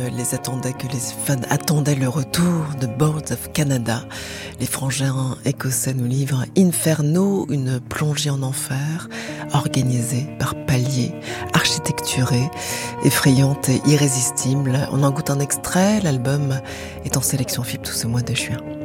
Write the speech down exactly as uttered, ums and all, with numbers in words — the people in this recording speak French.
les attendaient, que les fans attendaient le retour de Boards of Canada. Les frangins écossais nous livrent Inferno, une plongée en enfer, organisée par paliers, architecturée, effrayante et irrésistible. On en goûte un extrait, l'album est en sélection F I B tout ce mois de juin.